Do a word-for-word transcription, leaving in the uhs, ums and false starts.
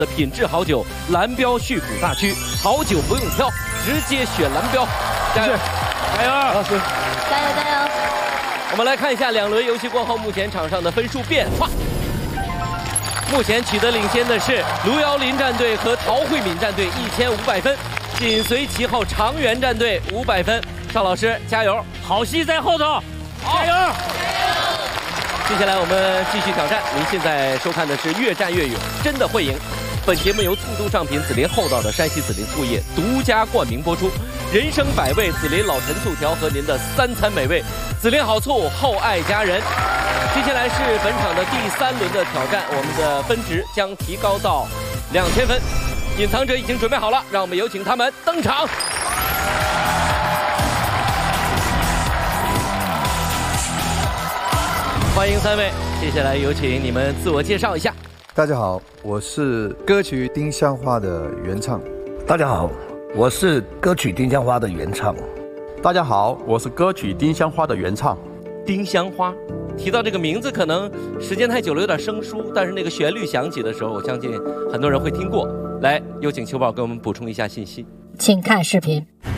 的品质好酒，蓝标旭谷大区，好酒不用挑，直接选蓝标。加油，加油，老师， 加油加油！ 我们来看一下两轮游戏过后，目前场上的分数变化。目前取得领先的是卢瑶林战队和陶慧敏战队一千五百分，紧随其后长垣战队五百分。邵老师加油，好戏在后头，加油！接下来我们继续挑战。您现在收看的是《越战越勇，真的会赢》。本节目由醋都上品紫林厚道的山西紫林醋业独家冠名播出。人生百味，紫林老陈醋调和您的三餐美味。紫林好醋，厚爱家人。接下来是本场的第三轮的挑战，我们的分值将提高到两千分。隐藏者已经准备好了，让我们有请他们登场。欢迎三位，接下来有请你们自我介绍一下。 大家好，我是歌曲《丁香花》的原唱。 大家好，我是歌曲《丁香花》的原唱。 大家好，我是歌曲《丁香花》的原唱。 丁香花，提到这个名字，可能时间太久了，有点生疏，但是那个旋律响起的时候，我相信很多人会听过。来，有请秋宝给我们补充一下信息。 请看视频。